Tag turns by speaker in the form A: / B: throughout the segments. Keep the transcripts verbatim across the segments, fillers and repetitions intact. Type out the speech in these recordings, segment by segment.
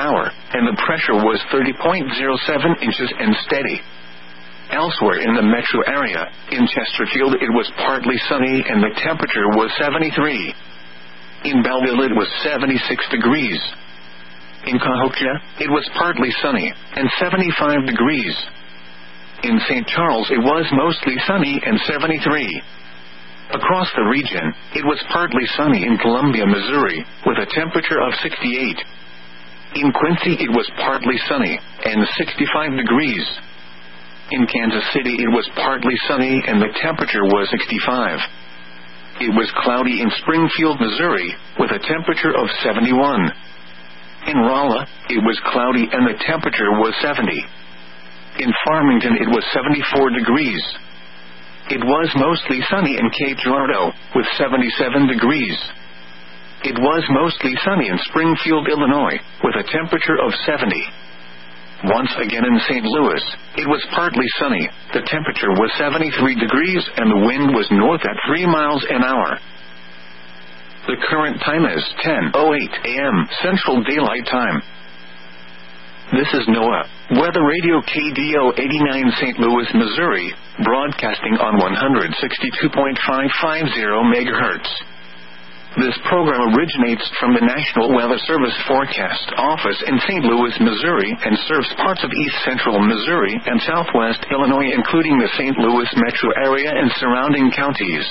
A: hour, and the pressure was thirty point zero seven inches and steady. Elsewhere in the metro area, in Chesterfield it was partly sunny and the temperature was seventy-three. In Belleville it was seventy-six degrees. In Cahokia, it was partly sunny, and seventy-five degrees. In Saint Charles it was mostly sunny and seventy-three. Across the region, it was partly sunny in Columbia, Missouri, with a temperature of sixty-eight. In Quincy it was partly sunny, and sixty-five degrees. In Kansas City it was partly sunny and the temperature was sixty-five. It was cloudy in Springfield, Missouri, with a temperature of seventy-one. In Rolla, it was cloudy and the temperature was seventy. In Farmington it was seventy-four degrees. It was mostly sunny in Cape Girardeau, with seventy-seven degrees. It was mostly sunny in Springfield, Illinois, with a temperature of seventy. Once again in Saint Louis, it was partly sunny, the temperature was seventy-three degrees and the wind was north at three miles an hour. The current time is ten oh eight a.m. Central Daylight Time. This is NOAA Weather Radio K D O eighty-nine Saint Louis, Missouri, broadcasting on one sixty-two point five five zero megahertz. This program originates from the National Weather Service Forecast Office in Saint Louis, Missouri, and serves parts of east central Missouri and southwest Illinois, including the Saint Louis metro area and surrounding counties.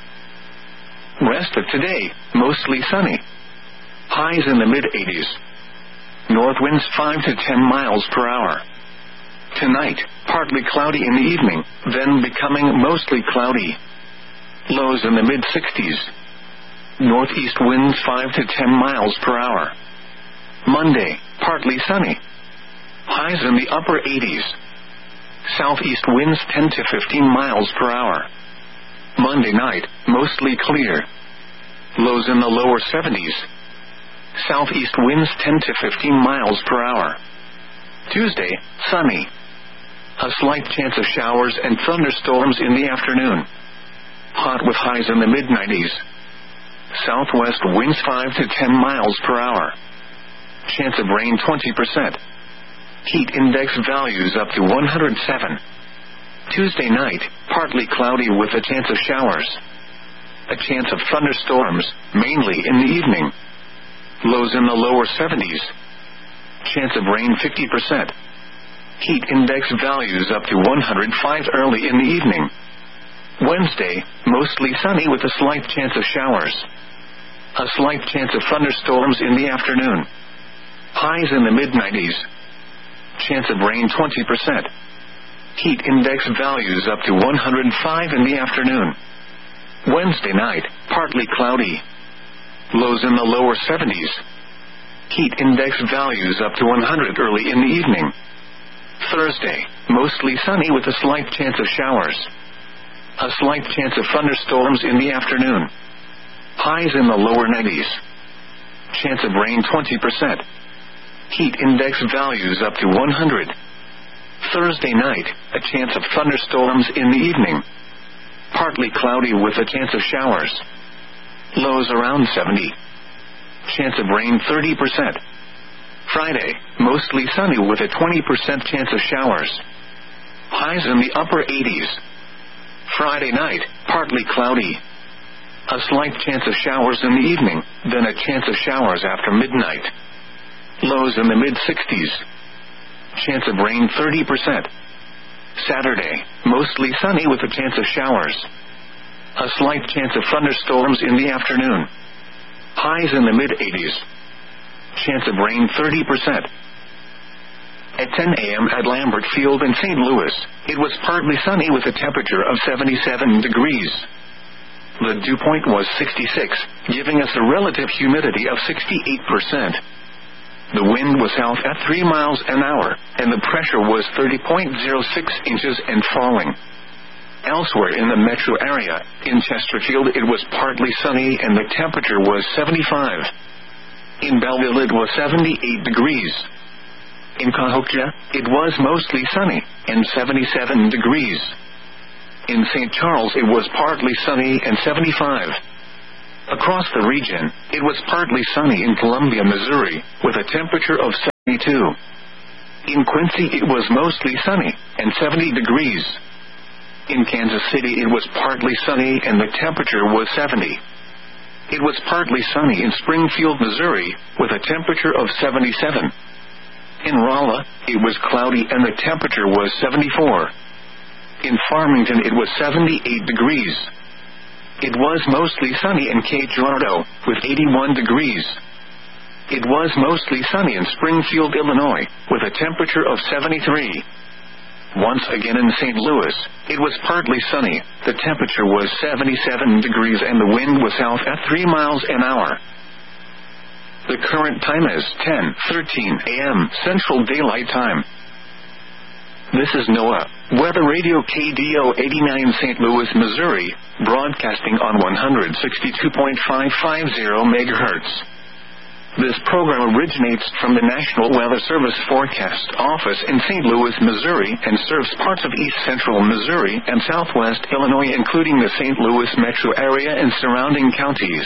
A: Rest of today, mostly sunny. Highs in the mid-eighties. North winds five to ten miles per hour. Tonight, partly cloudy in the evening, then becoming mostly cloudy. Lows in the mid-sixties. Northeast winds five to ten miles per hour. Monday, partly sunny. Highs in the upper eighties. Southeast winds ten to fifteen miles per hour. Monday night, mostly clear. Lows in the lower seventies. Southeast winds ten to fifteen miles per hour. Tuesday, sunny. A slight chance of showers and thunderstorms in the afternoon. Hot with highs in the mid-nineties. Southwest winds five to ten miles per hour. Chance of rain twenty percent. Heat index values up to one hundred seven. Tuesday night, partly cloudy with a chance of showers. A chance of thunderstorms, mainly in the evening. Lows in the lower seventies. Chance of rain fifty percent. Heat index values up to one hundred five early in the evening. Wednesday, mostly sunny with a slight chance of showers. A slight chance of thunderstorms in the afternoon. Highs in the mid-nineties. Chance of rain twenty percent. Heat index values up to one hundred five in the afternoon. Wednesday night, partly cloudy. Lows in the lower seventies. Heat index values up to one hundred early in the evening. Thursday, mostly sunny with a slight chance of showers. A slight chance of thunderstorms in the afternoon. Highs in the lower nineties. Chance of rain twenty percent. Heat index values up to one hundred. Thursday night, a chance of thunderstorms in the evening. Partly cloudy with a chance of showers. Lows around seventy. Chance of rain thirty percent. Friday, mostly sunny with a twenty percent chance of showers. Highs in the upper eighties. Friday night, partly cloudy. A slight chance of showers in the evening, then a chance of showers after midnight. Lows in the mid-sixties. Chance of rain thirty percent. Saturday, mostly sunny with a chance of showers. A slight chance of thunderstorms in the afternoon. Highs in the mid-eighties. Chance of rain thirty percent. At ten a.m. at Lambert Field in Saint Louis, it was partly sunny with a temperature of seventy-seven degrees. The dew point was sixty-six, giving us a relative humidity of sixty-eight percent. The wind was south at three miles an hour, and the pressure was thirty point zero six inches and falling. Elsewhere in the metro area, in Chesterfield it was partly sunny and the temperature was seventy-five. In Belleville it was seventy-eight degrees. In Cahokia, it was mostly sunny, and seventy-seven degrees. In Saint Charles it was partly sunny and seventy-five. Across the region, it was partly sunny in Columbia, Missouri, with a temperature of seventy-two. In Quincy it was mostly sunny, and seventy degrees. In Kansas City it was partly sunny and the temperature was seventy. It was partly sunny in Springfield, Missouri, with a temperature of seventy-seven. In Rolla, it was cloudy and the temperature was seventy-four. In Farmington it was seventy-eight degrees. It was mostly sunny in Cape Girardeau, with eighty-one degrees. It was mostly sunny in Springfield, Illinois, with a temperature of seventy-three. Once again in Saint Louis, it was partly sunny, the temperature was seventy-seven degrees and the wind was south at three miles an hour. The current time is ten thirteen a m Central Daylight Time. This is NOAA Weather Radio K D O eighty-nine Saint Louis, Missouri, broadcasting on one sixty-two point five five zero megahertz. This program originates from the National Weather Service Forecast Office in Saint Louis, Missouri, and serves parts of east central Missouri and southwest Illinois, including the Saint Louis metro area and surrounding counties.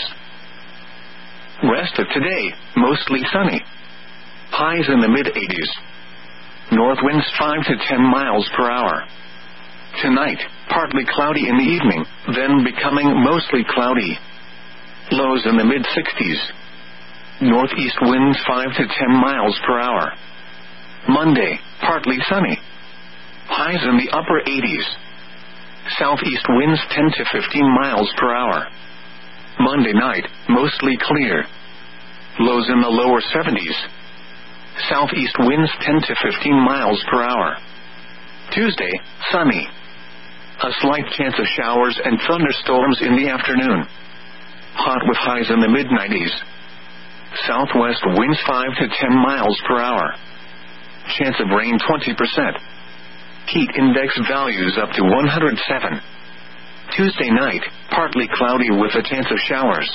A: Rest of today, mostly sunny. Highs in the mid eighties. North winds five to ten miles per hour. Tonight, partly cloudy in the evening, then becoming mostly cloudy. Lows in the mid sixties. Northeast winds five to ten miles per hour. Monday, partly sunny. Highs in the upper eighties. Southeast winds ten to fifteen miles per hour. Monday night, mostly clear. Lows in the lower seventies. Southeast winds ten to fifteen miles per hour. Tuesday, sunny. A slight chance of showers and thunderstorms in the afternoon. Hot with highs in the mid nineties. Southwest winds five to ten miles per hour. Chance of rain twenty percent. Heat index values up to one hundred seven. Tuesday night, partly cloudy with a chance of showers.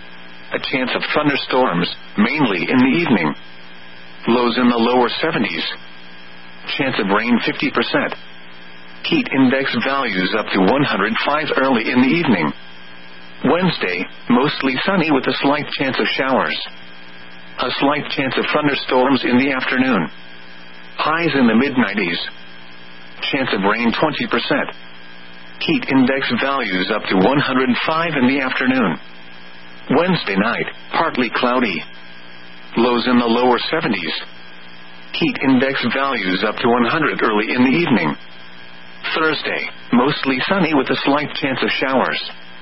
A: A chance of thunderstorms, mainly in the evening. Lows in the lower seventies. Chance of rain fifty percent. Heat index values up to one hundred five early in the evening. Wednesday, mostly sunny with a slight chance of showers. A slight chance of thunderstorms in the afternoon. Highs in the mid nineties. Chance of rain twenty percent. Heat index values up to one hundred five in the afternoon. Wednesday night, partly cloudy. Lows in the lower seventies. Heat index values up to one hundred early in the evening. Thursday, mostly sunny with a slight chance of showers.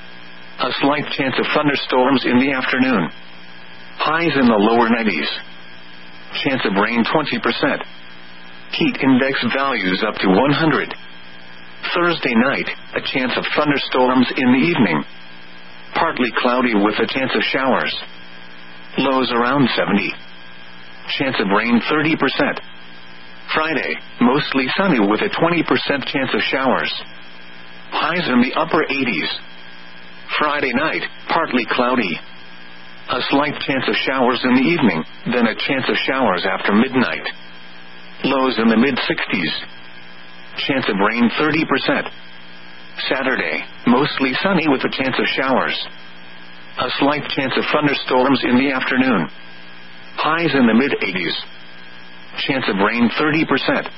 A: A slight chance of thunderstorms in the afternoon. Highs in the lower nineties. Chance of rain twenty percent. Heat index values up to one hundred. Thursday night, a chance of thunderstorms in the evening. Partly cloudy with a chance of showers. Lows around seventy. Chance of rain thirty percent. Friday, mostly sunny with a twenty percent chance of showers. Highs in the upper eighties. Friday night, partly cloudy. A slight chance of showers in the evening, then a chance of showers after midnight. Lows in the mid sixties. Chance of rain thirty percent. Saturday, mostly sunny with a chance of showers. A slight chance of thunderstorms in the afternoon. Highs in the mid eighties. Chance of rain thirty percent.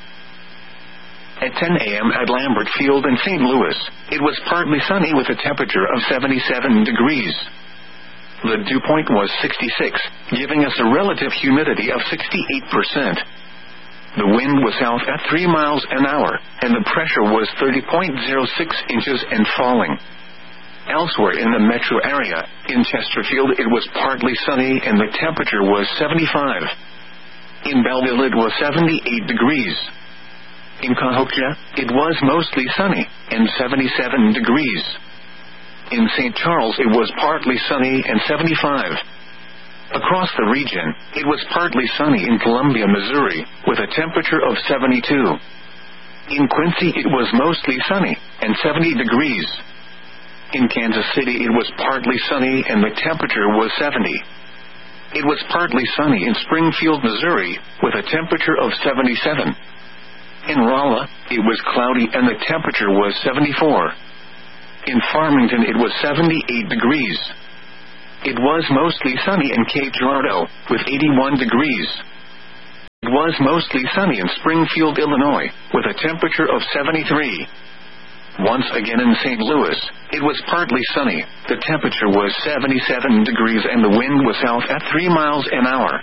A: At ten a m at Lambert Field in Saint Louis, it was partly sunny with a temperature of seventy-seven degrees. The dew point was sixty-six, giving us a relative humidity of sixty-eight percent. The wind was south at three miles an hour, and the pressure was thirty point zero six inches and falling. Elsewhere in the metro area, in Chesterfield it was partly sunny and the temperature was seventy-five. In Belleville it was seventy-eight degrees. In Cahokia, it was mostly sunny, and seventy-seven degrees. In Saint Charles it was partly sunny and seventy-five. Across the region, it was partly sunny in Columbia, Missouri, with a temperature of seventy-two. In Quincy it was mostly sunny, and seventy degrees. In Kansas City it was partly sunny and the temperature was seventy. It was partly sunny in Springfield, Missouri, with a temperature of seventy-seven. In Rolla, it was cloudy and the temperature was seventy-four. In Farmington it was seventy-eight degrees. It was mostly sunny in Cape Girardeau, with eighty-one degrees. was mostly sunny in Springfield, Illinois, with a temperature of seventy-three. Once again in Saint Louis, it was partly sunny. The temperature was seventy-seven degrees and the wind was south at three miles an hour.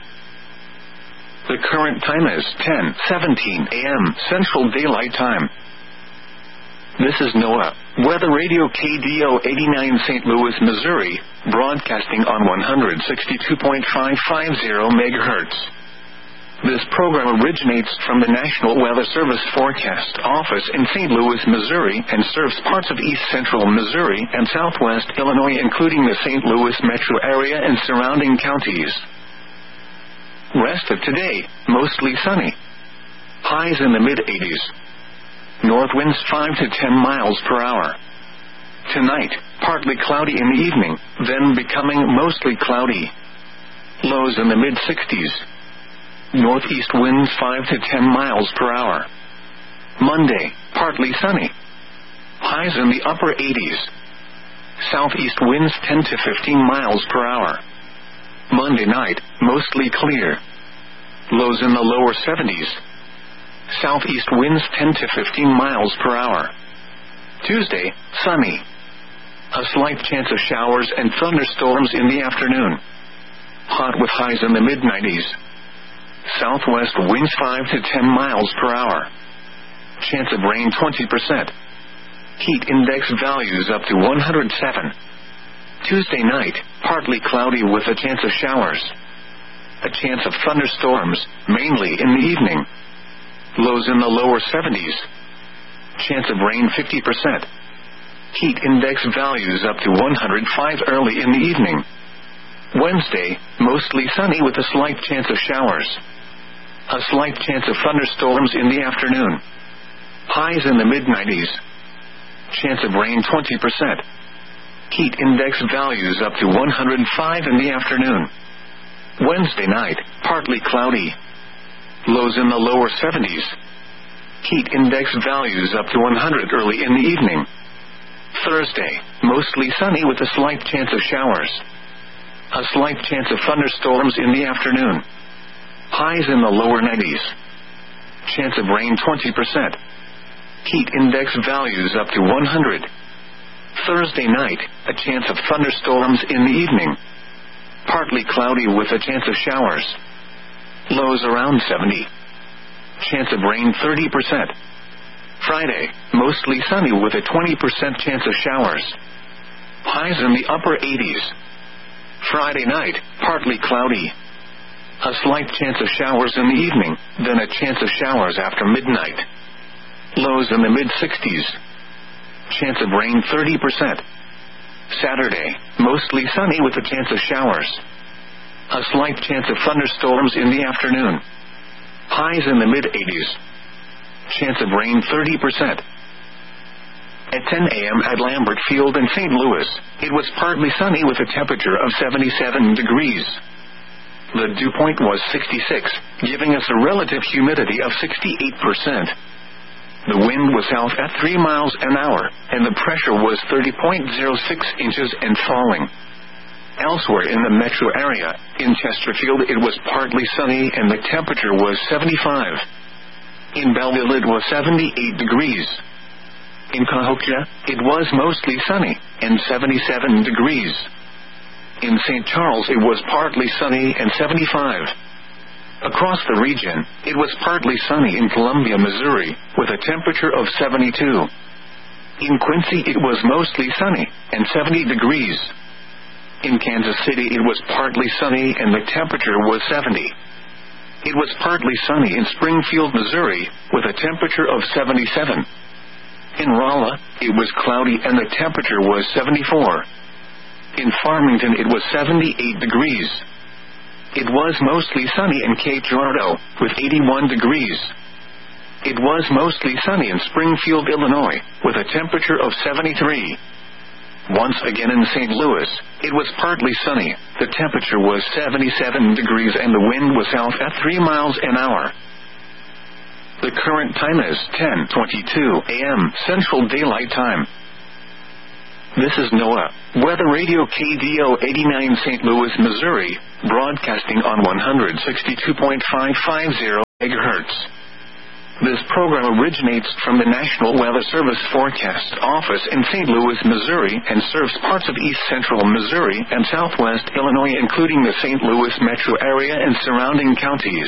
A: The current time is ten seventeen a m Central Daylight Time. This is NOAA Weather Radio K D O eighty-nine Saint Louis, Missouri, broadcasting on one sixty-two point five five zero megahertz. This program originates from the National Weather Service Forecast Office in Saint Louis, Missouri, and serves parts of east central Missouri and southwest Illinois, including the Saint Louis metro area and surrounding counties. Rest of today, mostly sunny. Highs in the mid-eighties. North winds five to ten miles per hour. Tonight, partly cloudy in the evening, then becoming mostly cloudy. Lows in the mid-sixties. Northeast winds five to ten miles per hour. Monday, partly sunny. Highs in the upper eighties. Southeast winds ten to fifteen miles per hour. Monday night, mostly clear. Lows in the lower seventies. Southeast winds ten to fifteen miles per hour. Tuesday, sunny. A slight chance of showers and thunderstorms in the afternoon. Hot with highs in the mid-nineties. Southwest winds five to ten miles per hour. Chance of rain twenty percent. Heat index values up to one hundred seven. Tuesday night, partly cloudy with a chance of showers. A chance of thunderstorms, mainly in the evening. Lows in the lower seventies. Chance of rain fifty percent. Heat index values up to one hundred five early in the evening. Wednesday, mostly sunny with a slight chance of showers. A slight chance of thunderstorms in the afternoon. Highs in the mid-nineties. Chance of rain twenty percent. Heat index values up to one hundred five in the afternoon. Wednesday night, partly cloudy. Lows in the lower seventies. Heat index values up to one hundred early in the evening. Thursday, mostly sunny with a slight chance of showers. A slight chance of thunderstorms in the afternoon. Highs in the lower nineties. Chance of rain twenty percent. Heat index values up to one hundred. Thursday night, a chance of thunderstorms in the evening. Partly cloudy with a chance of showers. Lows around seventy. Chance of rain thirty percent. Friday, mostly sunny with a twenty percent chance of showers. Highs in the upper eighties. Friday night, partly cloudy. A slight chance of showers in the evening, then a chance of showers after midnight. Lows in the mid-sixties. Chance of rain thirty percent. Saturday, mostly sunny with a chance of showers. A slight chance of thunderstorms in the afternoon. Highs in the mid-eighties. Chance of rain thirty percent. At ten a m at Lambert Field in Saint Louis, it was partly sunny with a temperature of seventy-seven degrees. The dew point was sixty-six, giving us a relative humidity of sixty-eight percent. The wind was south at three miles an hour, and the pressure was thirty point zero six inches and falling. Elsewhere in the metro area, in Chesterfield it was partly sunny and the temperature was seventy-five. In Belleville it was seventy-eight degrees. In Cahokia, it was mostly sunny, and seventy-seven degrees. In Saint Charles it was partly sunny and seventy-five. Across the region, it was partly sunny in Columbia, Missouri, with a temperature of seventy-two. In Quincy it was mostly sunny, and seventy degrees. In Kansas City it was partly sunny and the temperature was seventy. It was partly sunny in Springfield, Missouri, with a temperature of seventy-seven. In Rolla, it was cloudy and the temperature was seventy-four. In Farmington it was seventy-eight degrees. It was mostly sunny in Cape Girardeau, with eighty-one degrees. It was mostly sunny in Springfield, Illinois, with a temperature of seventy-three. Once again in Saint Louis, it was partly sunny. The temperature was seventy-seven degrees and the wind was south at three miles an hour. The current time is ten twenty-two a m Central Daylight Time. This is NOAA Weather Radio K D O eighty-nine Saint Louis, Missouri, broadcasting on one sixty-two point five five zero megahertz. This program originates from the National Weather Service Forecast Office in Saint Louis, Missouri, and serves parts of east central Missouri and southwest Illinois, including the Saint Louis metro area and surrounding counties.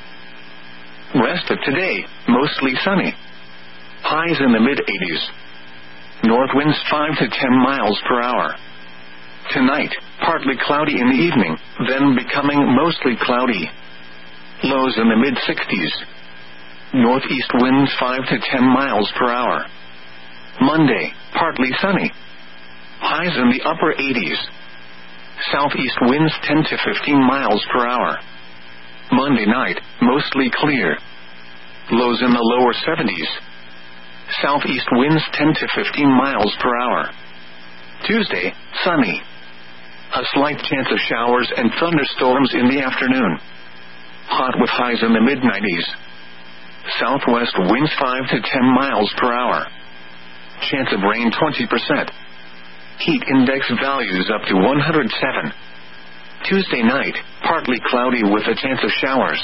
A: Rest of today, mostly sunny. Highs in the mid eighties. North winds five to ten miles per hour. Tonight, partly cloudy in the evening, then becoming mostly cloudy. Lows in the mid sixties. Northeast winds five to ten miles per hour. Monday, partly sunny. Highs in the upper eighties. Southeast winds ten to fifteen miles per hour. Monday night, mostly clear. Lows in the lower seventies. Southeast winds ten to fifteen miles per hour. Tuesday, sunny. A slight chance of showers and thunderstorms in the afternoon. Hot with highs in the mid nineties. Southwest winds five to ten miles per hour. Chance of rain twenty percent. Heat index values up to one hundred seven. Tuesday night, partly cloudy with a chance of showers.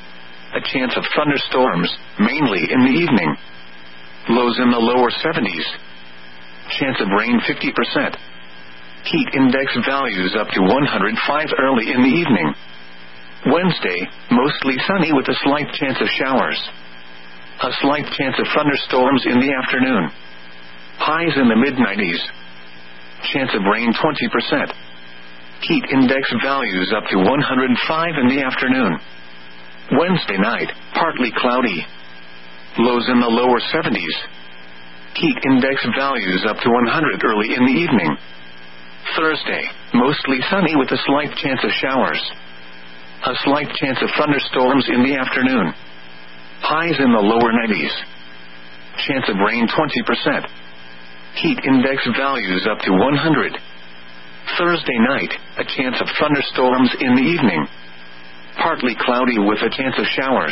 A: A chance of thunderstorms, mainly in the evening. Lows in the lower seventies. Chance of rain fifty percent. Heat index values up to one hundred five early in the evening. Wednesday, mostly sunny with a slight chance of showers. A slight chance of thunderstorms in the afternoon. Highs in the mid nineties. Chance of rain twenty percent. Heat index values up to one hundred five in the afternoon. Wednesday night, partly cloudy. Lows in the lower seventies. Heat index values up to one hundred early in the evening. Thursday, mostly sunny with a slight chance of showers. A slight chance of thunderstorms in the afternoon. Highs in the lower nineties. Chance of rain twenty percent. Heat index values up to one hundred. Thursday night, a chance of thunderstorms in the evening. Partly cloudy with a chance of showers.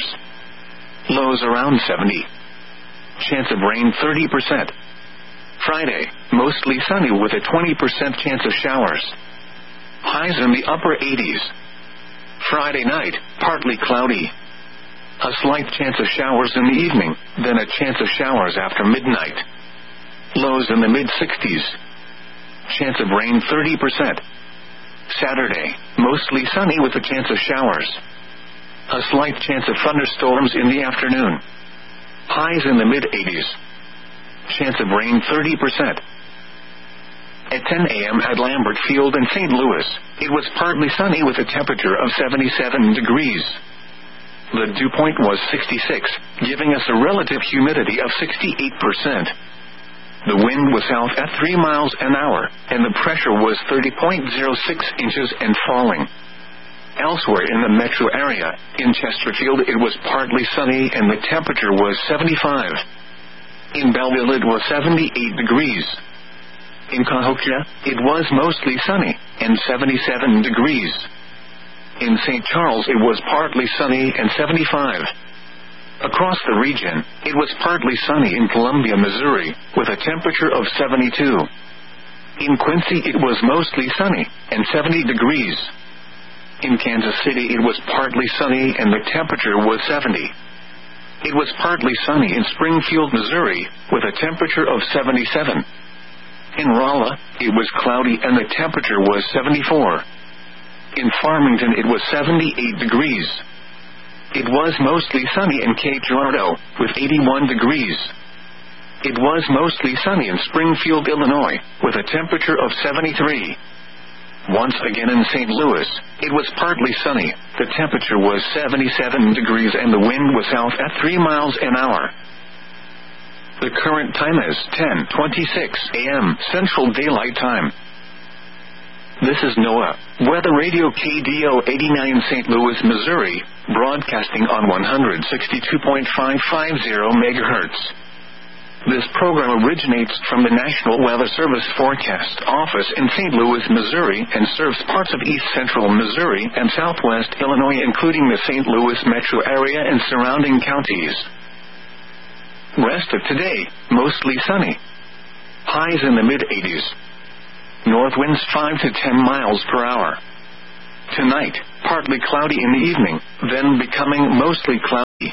A: Lows around seventy. Chance of rain thirty percent. Friday, mostly sunny with a twenty percent chance of showers. Highs in the upper eighties. Friday night, partly cloudy. A slight chance of showers in the evening, then a chance of showers after midnight. Lows in the mid sixties. Chance of rain thirty percent. Saturday, mostly sunny with a chance of showers. A slight chance of thunderstorms in the afternoon. Highs in the mid eighties. Chance of rain thirty percent. At ten a.m. at Lambert Field in Saint Louis, it was partly sunny with a temperature of seventy-seven degrees. The dew point was sixty-six, giving us a relative humidity of sixty-eight percent. The wind was south at three miles an hour, and the pressure was thirty point zero six inches and falling. Elsewhere in the metro area, in Chesterfield it was partly sunny and the temperature was seventy-five. In Belleville it was seventy-eight degrees. In Cahokia, it was mostly sunny, and seventy-seven degrees. In Saint Charles it was partly sunny and seventy-five. Across the region, it was partly sunny in Columbia, Missouri, with a temperature of seventy-two. In Quincy it was mostly sunny, and seventy degrees. In Kansas City it was partly sunny and the temperature was seventy. It was partly sunny in Springfield, Missouri, with a temperature of seventy-seven. In Rolla, it was cloudy and the temperature was seventy-four. In Farmington it was seventy-eight degrees. It was mostly sunny in Cape Girardeau, with eighty-one degrees. It was mostly sunny in Springfield, Illinois, with a temperature of seventy-three. Once again in Saint Louis, it was partly sunny, the temperature was seventy-seven degrees and the wind was south at three miles an hour. The current time is ten twenty-six a.m. Central Daylight Time. This is NOAA, Weather Radio K D O eighty-nine Saint Louis, Missouri, broadcasting on one sixty-two point five five zero megahertz. This program originates from the National Weather Service Forecast Office in Saint Louis, Missouri, and serves parts of east central Missouri and southwest Illinois, including the Saint Louis metro area and surrounding counties. Rest of today, mostly sunny. Highs in the mid eighties. North winds five to ten miles per hour. Tonight, partly cloudy in the evening, then becoming mostly cloudy.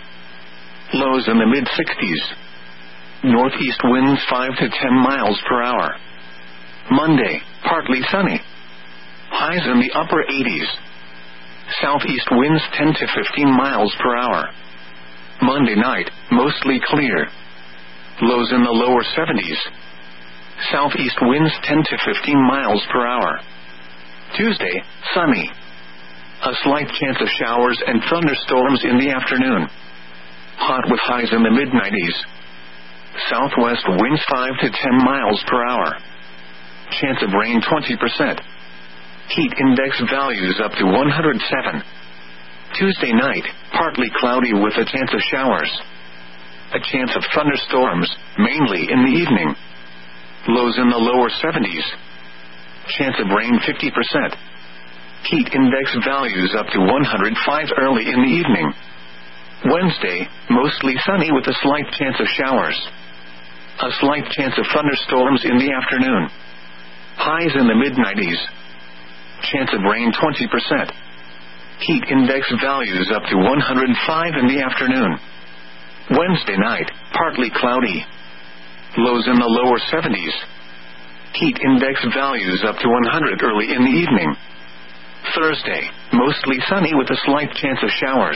A: Lows in the mid sixties. Northeast winds five to ten miles per hour. Monday, partly sunny. Highs in the upper eighties. Southeast winds ten to fifteen miles per hour. Monday night, mostly clear. Lows in the lower seventies. Southeast winds ten to fifteen miles per hour. Tuesday, sunny. A slight chance of showers and thunderstorms in the afternoon. Hot with highs in the mid nineties. Southwest winds five to ten miles per hour. Chance of rain twenty percent. Heat index values up to one hundred seven. Tuesday night, partly cloudy with a chance of showers. A chance of thunderstorms, mainly in the evening. Lows in the lower seventies. Chance of rain fifty percent. Heat index values up to one hundred five early in the evening. Wednesday, mostly sunny with a slight chance of showers. A slight chance of thunderstorms in the afternoon. Highs in the mid nineties. Chance of rain twenty percent. Heat index values up to one hundred five in the afternoon. Wednesday night, partly cloudy. Lows in the lower seventies. Heat index values up to one hundred early in the evening. Thursday, mostly sunny with a slight chance of showers.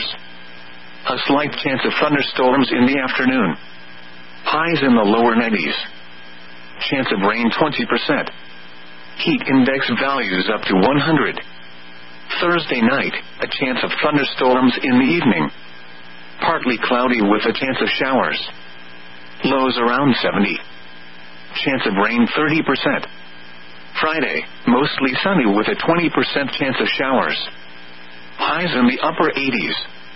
A: A slight chance of thunderstorms in the afternoon. Highs in the lower nineties. Chance of rain twenty percent. Heat index values up to one hundred. Thursday night, a chance of thunderstorms in the evening. Partly cloudy with a chance of showers. Lows around seventy. Chance of rain thirty percent. Friday, mostly sunny with a twenty percent chance of showers. Highs in the upper eighties.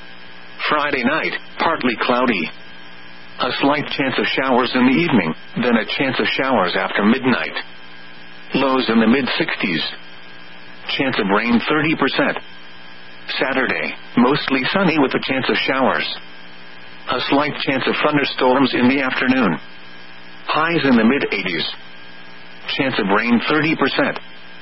A: Friday night, partly cloudy. A slight chance of showers in the evening, then a chance of showers after midnight. Lows in the mid sixties. Chance of rain thirty percent. Saturday, mostly sunny with a chance of showers. A slight chance of thunderstorms in the afternoon. Highs in the mid eighties. Chance of rain thirty percent.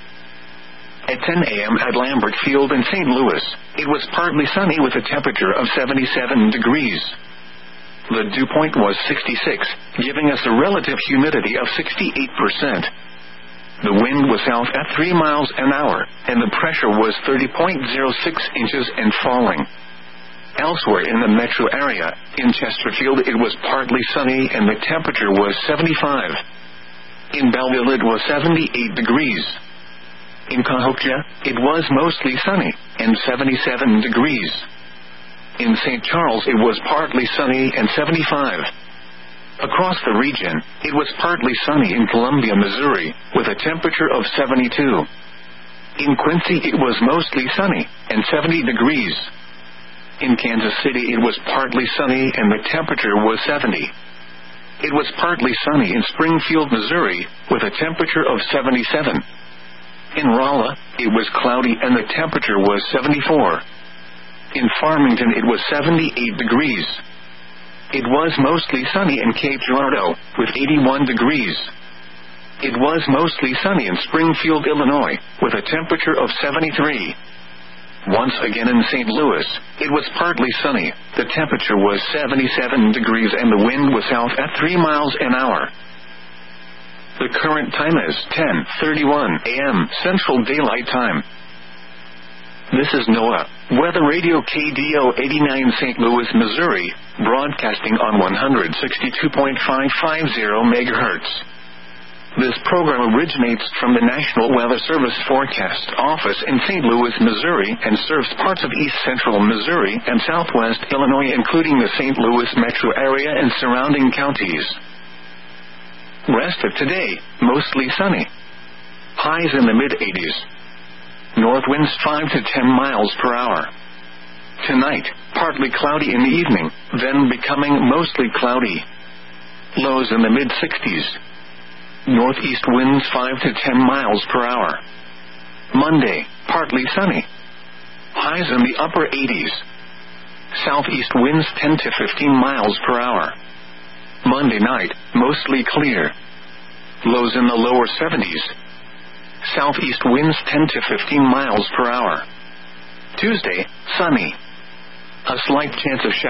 A: At ten a.m. at Lambert Field in Saint Louis, it was partly sunny with a temperature of seventy-seven degrees. The dew point was sixty-six, giving us a relative humidity of sixty-eight percent. The wind was south at three miles an hour, and the pressure was thirty point zero six inches and falling. Elsewhere in the metro area, in Chesterfield it was partly sunny and the temperature was seventy-five. In Belleville it was seventy-eight degrees. In Cahokia, it was mostly sunny, and seventy-seven degrees. In Saint Charles it was partly sunny and seventy-five. Across the region, it was partly sunny in Columbia, Missouri, with a temperature of seventy-two. In Quincy it was mostly sunny, and seventy degrees. In Kansas City it was partly sunny and the temperature was seventy. It was partly sunny in Springfield, Missouri, with a temperature of seventy-seven. In Rolla, it was cloudy and the temperature was seventy-four. In Farmington it was seventy-eight degrees. It was mostly sunny in Cape Girardeau, with eighty-one degrees. It was mostly sunny in Springfield, Illinois, with a temperature of seventy-three. Once again in Saint Louis, it was partly sunny, the temperature was seventy-seven degrees and the wind was south at three miles an hour. The current time is ten thirty-one a.m. Central Daylight Time. This is NOAA, Weather Radio K D O eighty-nine Saint Louis, Missouri, broadcasting on one sixty-two point five five zero megahertz. This program originates from the National Weather Service Forecast Office in Saint Louis, Missouri, and serves parts of east central Missouri and southwest Illinois, including the Saint Louis metro area and surrounding counties. Rest of today, mostly sunny. Highs in the mid eighties. North winds five to ten miles per hour. Tonight, partly cloudy in the evening, then becoming mostly cloudy. Lows in the mid sixties. Northeast winds five to ten miles per hour. Monday, partly sunny. Highs in the upper eighties. Southeast winds ten to fifteen miles per hour. Monday night, mostly clear. Lows in the lower seventies. Southeast winds ten to fifteen miles per hour. Tuesday, sunny. A slight chance of showers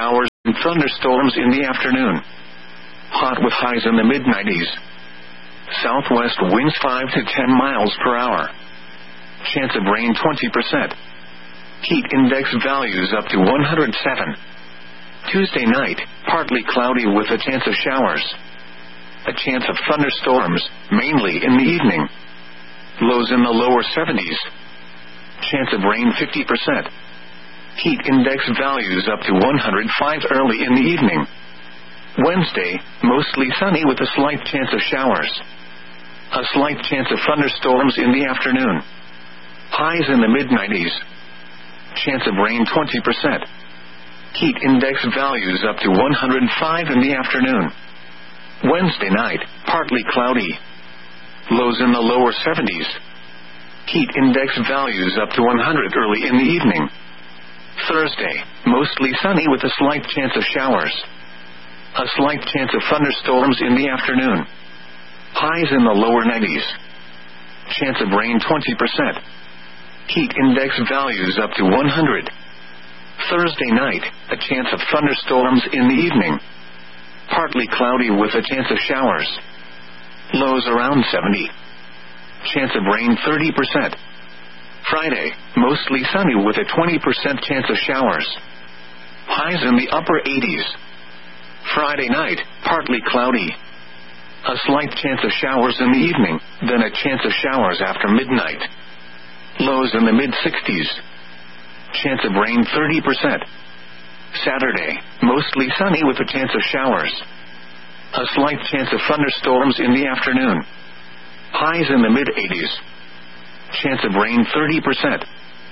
A: and thunderstorms in the afternoon. Hot with highs in the mid nineties. Southwest winds five to ten miles per hour. Chance of rain twenty percent. Heat index values up to one hundred seven. Tuesday night, partly cloudy with a chance of showers. A chance of thunderstorms, mainly in the evening. Lows in the lower seventies. Chance of rain fifty percent. Heat index values up to one hundred five early in the evening. Wednesday, mostly sunny with a slight chance of showers. A slight chance of thunderstorms in the afternoon. Highs in the mid nineties. Chance of rain twenty percent. Heat index values up to one hundred five in the afternoon. Wednesday night, partly cloudy. Lows in the lower seventies. Heat index values up to one hundred early in the evening. Thursday, mostly sunny with a slight chance of showers. A slight chance of thunderstorms in the afternoon. Highs in the lower nineties. Chance of rain twenty percent. Heat index values up to one hundred. Thursday night, a chance of thunderstorms in the evening. Partly cloudy with a chance of showers. Lows around seventy. Chance of rain thirty percent. Friday, mostly sunny with a twenty percent chance of showers. Highs in the upper eighties. Friday night, partly cloudy. A slight chance of showers in the evening, then a chance of showers after midnight. Lows in the mid sixties. Chance of rain thirty percent. Saturday, mostly sunny with a chance of showers. A slight chance of thunderstorms in the afternoon. Highs in the mid eighties. Chance of rain thirty percent.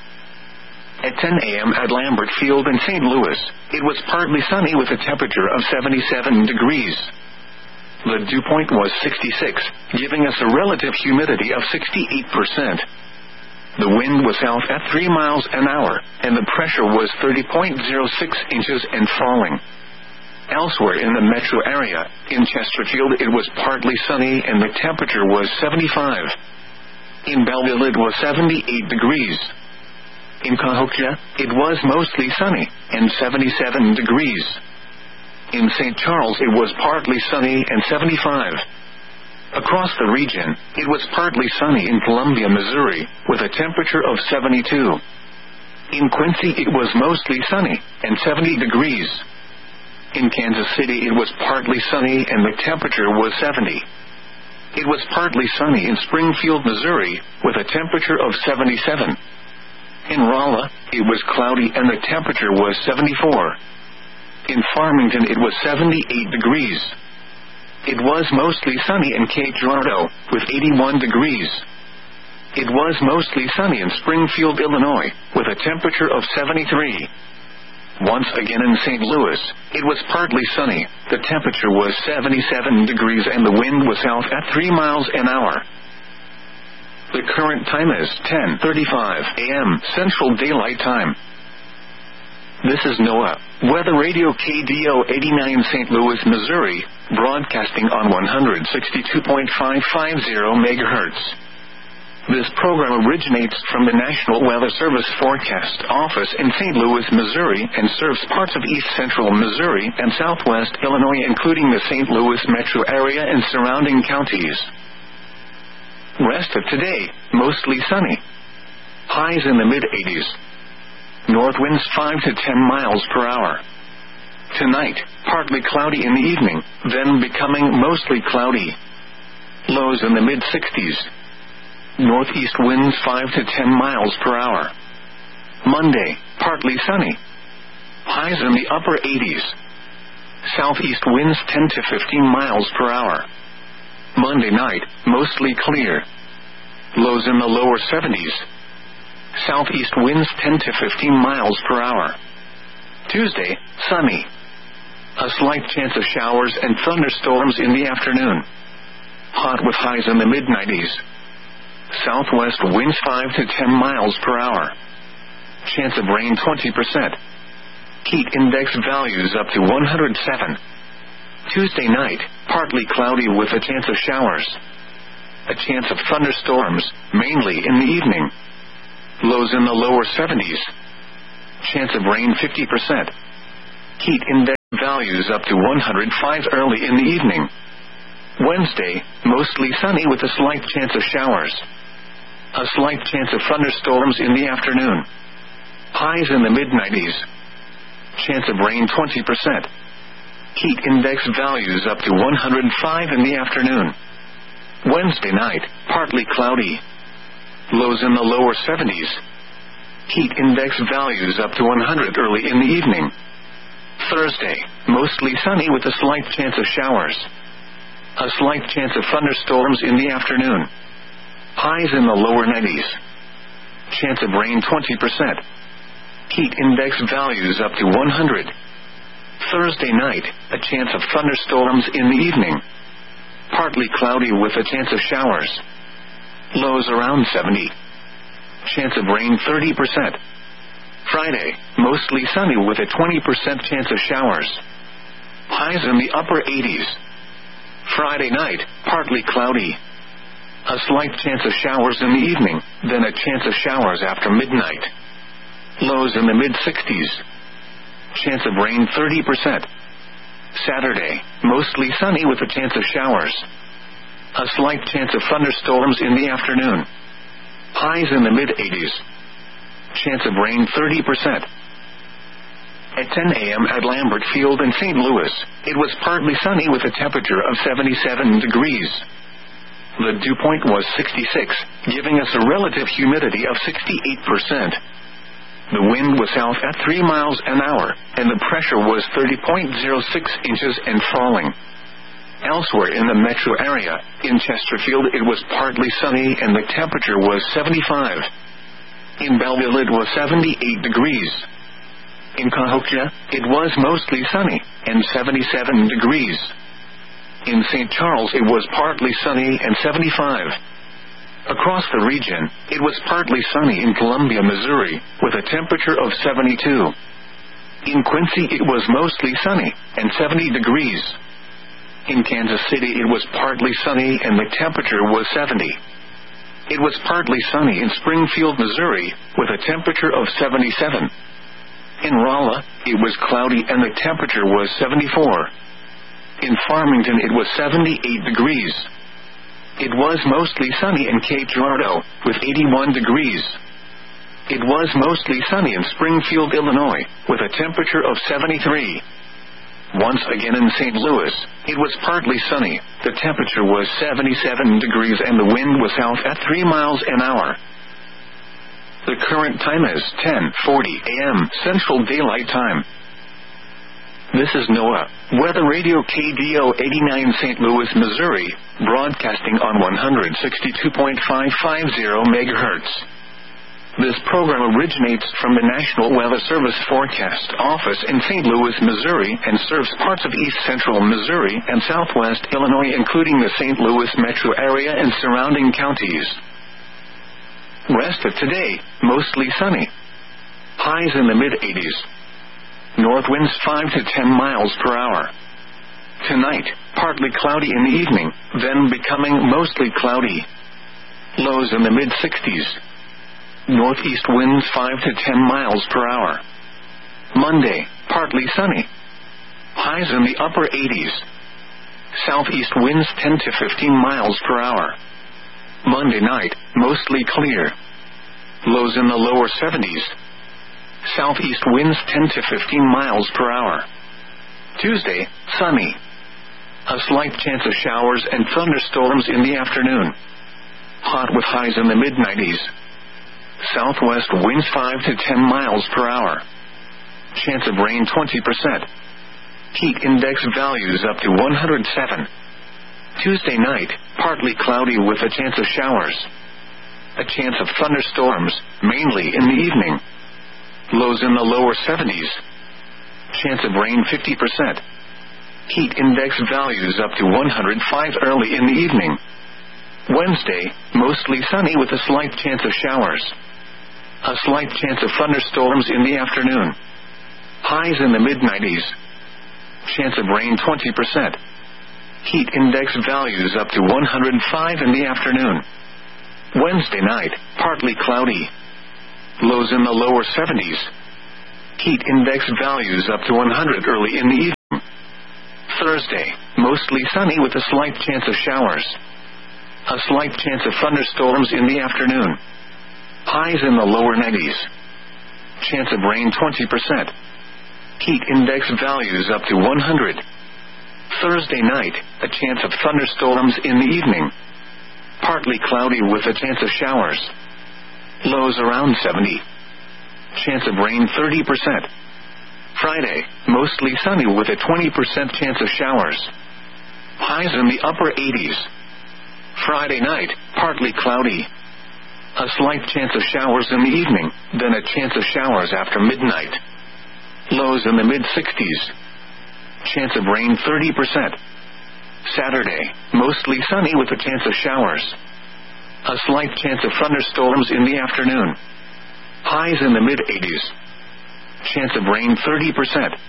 A: At ten a.m. at Lambert Field in Saint Louis, it was partly sunny with a temperature of seventy-seven degrees. The dew point was sixty-six, giving us a relative humidity of sixty-eight percent. The wind was south at three miles an hour, and the pressure was thirty point zero six inches and falling. Elsewhere in the metro area, in Chesterfield it was partly sunny and the temperature was seventy-five. In Belleville it was seventy-eight degrees. In Cahokia, it was mostly sunny, and seventy-seven degrees. In Saint Charles it was partly sunny and seventy-five. Across the region, it was partly sunny in Columbia, Missouri, with a temperature of seventy-two. In Quincy it was mostly sunny, and seventy degrees. In Kansas City it was partly sunny and the temperature was seventy. It was partly sunny in Springfield, Missouri, with a temperature of seventy-seven. In Rolla, it was cloudy and the temperature was seventy-four. In Farmington it was seventy-eight degrees. It was mostly sunny in Cape Girardeau, with eighty-one degrees. It was mostly sunny in Springfield, Illinois, with a temperature of seventy-three. Once again in Saint Louis, it was partly sunny, the temperature was seventy-seven degrees and the wind was south at three miles an hour. The current time is ten thirty-five a.m. Central Daylight Time. This is NOAA, Weather Radio K D O eighty-nine Saint Louis, Missouri, broadcasting on one sixty-two point five five zero megahertz. This program originates from the National Weather Service Forecast Office in Saint Louis, Missouri, and serves parts of east central Missouri and southwest Illinois, including the Saint Louis metro area and surrounding counties. Rest of today, mostly sunny. Highs in the mid eighties. North winds five to ten miles per hour. Tonight, partly cloudy in the evening, then becoming mostly cloudy. Lows in the mid sixties. Northeast winds five to ten miles per hour. Monday, partly sunny. Highs in the upper eighties. Southeast winds ten to fifteen miles per hour. Monday night, mostly clear. Lows in the lower seventies. Southeast winds ten to fifteen miles per hour. Tuesday, sunny. A slight chance of showers and thunderstorms in the afternoon. Hot with highs in the mid nineties. Southwest winds five to ten miles per hour. Chance of rain twenty percent. Heat index values up to one hundred seven. Tuesday night, partly cloudy with a chance of showers. A chance of thunderstorms, mainly in the evening. Lows in the lower seventies. Chance of rain fifty percent. Heat index Values up to one hundred five early in the evening. Wednesday, mostly sunny with a slight chance of showers. A slight chance of thunderstorms in the afternoon. Highs in the mid nineties. Chance of rain twenty percent. Heat index values up to one hundred five in the afternoon. Wednesday night, partly cloudy. Lows in the lower seventies. Heat index values up to one hundred early in the evening. Thursday, mostly sunny with a slight chance of showers. A slight chance of thunderstorms in the afternoon. Highs in the lower nineties. Chance of rain twenty percent. Heat index values up to one hundred. Thursday night, a chance of thunderstorms in the evening. Partly cloudy with a chance of showers. Lows around seventy. Chance of rain thirty percent. Friday, mostly sunny with a twenty percent chance of showers. Highs in the upper eighties. Friday night, partly cloudy. A slight chance of showers in the evening, then a chance of showers after midnight. Lows in the mid sixties. Chance of rain thirty percent. Saturday, mostly sunny with a chance of showers. A slight chance of thunderstorms in the afternoon. Highs in the mid eighties. Chance of rain thirty percent. At ten a.m. at Lambert Field in Saint Louis, it was partly sunny with a temperature of seventy-seven degrees. The dew point was sixty-six, giving us a relative humidity of sixty-eight percent. The wind was south at three miles an hour, and the pressure was thirty point zero six inches and falling. Elsewhere in the metro area, in Chesterfield it was partly sunny and the temperature was seventy-five. In Belleville it was seventy-eight degrees. In Cahokia, it was mostly sunny, and seventy-seven degrees. In Saint Charles it was partly sunny and seventy-five. Across the region, it was partly sunny in Columbia, Missouri, with a temperature of seventy-two. In Quincy it was mostly sunny, and seventy degrees. In Kansas City it was partly sunny and the temperature was seventy. It was partly sunny in Springfield, Missouri, with a temperature of seventy-seven. In Rolla, it was cloudy and the temperature was seventy-four. In Farmington it was seventy-eight degrees. It was mostly sunny in Cape Girardeau, with eighty-one degrees. It was mostly sunny in Springfield, Illinois, with a temperature of seventy-three. Once again in Saint Louis, it was partly sunny, the temperature was seventy-seven degrees and the wind was south at three miles an hour. The current time is ten forty a.m. Central Daylight Time. This is NOAA, Weather Radio K D O eighty-nine Saint Louis, Missouri, broadcasting on one sixty-two point five five zero megahertz. This program originates from the National Weather Service Forecast Office in Saint Louis, Missouri, and serves parts of east central Missouri and southwest Illinois, including the Saint Louis metro area and surrounding counties. Rest of today, mostly sunny. Highs in the mid eighties. North winds five to ten miles per hour. Tonight, partly cloudy in the evening, then becoming mostly cloudy. Lows in the mid sixties. Northeast winds five to ten miles per hour. Monday, partly sunny. Highs in the upper eighties. Southeast winds ten to fifteen miles per hour. Monday night, mostly clear. Lows in the lower seventies. Southeast winds ten to fifteen miles per hour. Tuesday, sunny. A slight chance of showers and thunderstorms in the afternoon. Hot with highs in the mid nineties. Southwest winds five to ten miles per hour. Chance of rain twenty percent. Heat index values up to one hundred seven. Tuesday night, partly cloudy with a chance of showers. A chance of thunderstorms, mainly in the evening. Lows in the lower seventies. Chance of rain fifty percent. Heat index values up to one hundred five early in the evening. Wednesday, mostly sunny with a slight chance of showers. A slight chance of thunderstorms in the afternoon. Highs in the mid nineties. Chance of rain twenty percent. Heat index values up to one hundred five in the afternoon. Wednesday night, partly cloudy. Lows in the lower seventies. Heat index values up to one hundred early in the evening. Thursday, mostly sunny with a slight chance of showers. A slight chance of thunderstorms in the afternoon. Highs in the lower nineties. Chance of rain twenty percent. Heat index values up to one hundred. Thursday night, a chance of thunderstorms in the evening. Partly cloudy with a chance of showers. Lows around seventy. Chance of rain thirty percent. Friday, mostly sunny with a twenty percent chance of showers. Highs in the upper eighties. Friday night, partly cloudy. A slight chance of showers in the evening, then a chance of showers after midnight. Lows in the mid-sixties. Chance of rain thirty percent. Saturday, mostly sunny with a chance of showers. A slight chance of thunderstorms in the afternoon. Highs in the mid-eighties. Chance of rain thirty percent.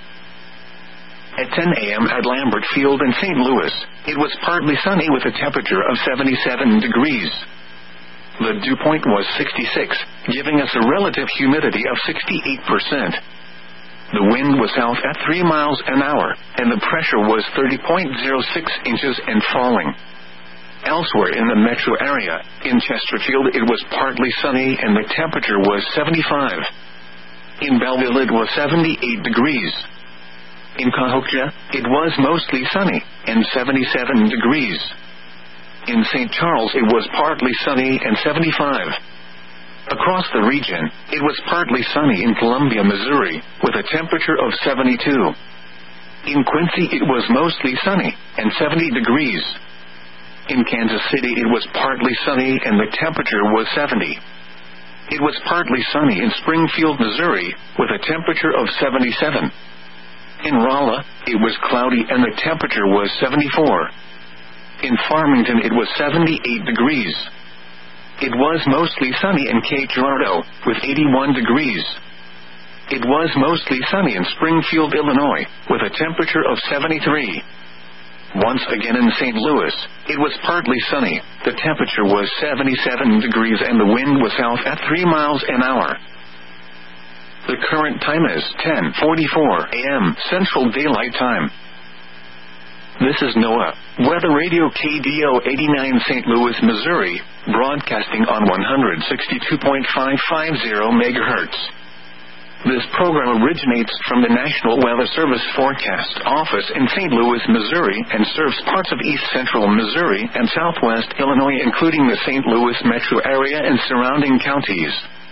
A: At ten a.m. at Lambert Field in Saint Louis, it was partly sunny with a temperature of seventy-seven degrees. The dew point was sixty-six, giving us a relative humidity of sixty-eight percent. The wind was south at three miles an hour, and the pressure was thirty point zero six inches and falling. Elsewhere in the metro area, in Chesterfield it was partly sunny and the temperature was seventy-five. In Belleville it was seventy-eight degrees. In Cahokia, it was mostly sunny, and seventy-seven degrees. In Saint Charles it was partly sunny and seventy-five. Across the region, it was partly sunny in Columbia, Missouri, with a temperature of seventy-two. In Quincy it was mostly sunny, and seventy degrees. In Kansas City it was partly sunny and the temperature was seventy. It was partly sunny in Springfield, Missouri, with a temperature of seventy-seven. In Rolla, it was cloudy and the temperature was seventy-four. In Farmington it was seventy-eight degrees. It was mostly sunny in Cape Girardeau, with eighty-one degrees. It was mostly sunny in Springfield, Illinois, with a temperature of seventy-three. Once again in Saint Louis, it was partly sunny, the temperature was seventy-seven degrees and the wind was south at three miles an hour. The current time is ten forty-four a.m. Central Daylight Time. This is NOAA, Weather Radio K D O eighty-nine Saint Louis, Missouri, broadcasting on one sixty-two point five five zero megahertz. This program originates from the National Weather Service Forecast Office in Saint Louis, Missouri, and serves parts of east central Missouri and southwest Illinois, including the Saint Louis metro area and surrounding counties.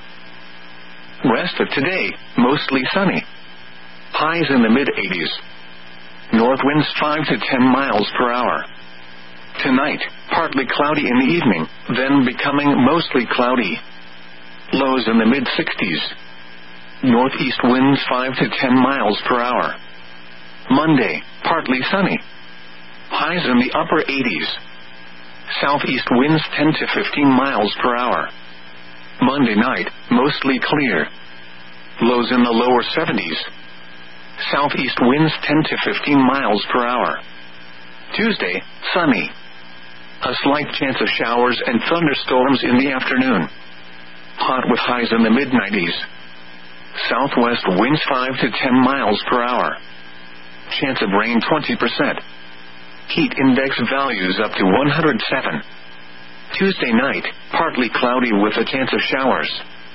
A: Rest of today, mostly sunny. Highs in the mid-eighties. North winds five to ten miles per hour. Tonight, partly cloudy in the evening, then becoming mostly cloudy. Lows in the mid-sixties. Northeast winds five to ten miles per hour. Monday, partly sunny. Highs in the upper eighties. Southeast winds ten to fifteen miles per hour. Monday night, mostly clear. Lows in the lower seventies. Southeast winds ten to fifteen miles per hour. Tuesday, sunny. A slight chance of showers and thunderstorms in the afternoon. Hot with highs in the mid-nineties. Southwest winds five to ten miles per hour. Chance of rain twenty percent. Heat index values up to one hundred seven. Tuesday night, partly cloudy with a chance of showers.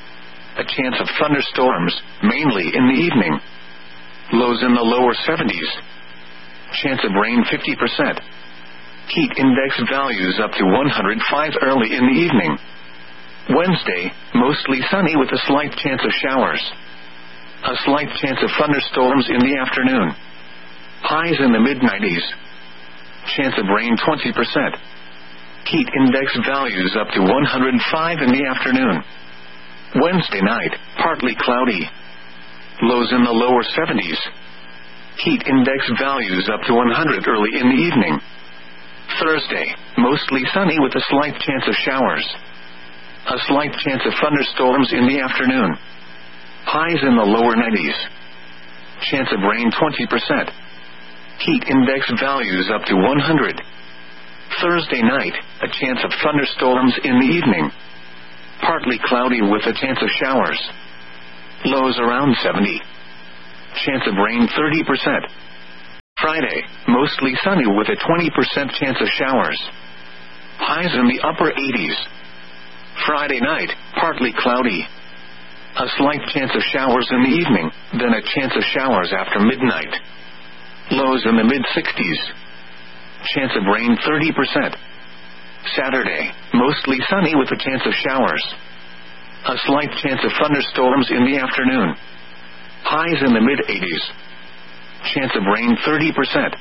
A: A chance of thunderstorms, mainly in the evening. Lows in the lower seventies. Chance of rain fifty percent. Heat index values up to one hundred five early in the evening. Wednesday, mostly sunny with a slight chance of showers. A slight chance of thunderstorms in the afternoon. Highs in the mid-nineties. Chance of rain twenty percent. Heat index values up to one hundred five in the afternoon. Wednesday night, partly cloudy. Lows in the lower seventies. Heat index values up to one hundred early in the evening. Thursday, mostly sunny with a slight chance of showers. A slight chance of thunderstorms in the afternoon. Highs in the lower nineties. Chance of rain twenty percent. Heat index values up to one hundred. Thursday night, a chance of thunderstorms in the evening. Partly cloudy with a chance of showers. Lows around seventy. Chance of rain thirty percent. Friday, mostly sunny with a twenty percent chance of showers. Highs in the upper eighties. Friday night, partly cloudy. A slight chance of showers in the evening, then a chance of showers after midnight. Lows in the mid-sixties. Chance of rain thirty percent. Saturday, mostly sunny with a chance of showers. A slight chance of thunderstorms in the afternoon. Highs in the mid-eighties. Chance of rain thirty percent.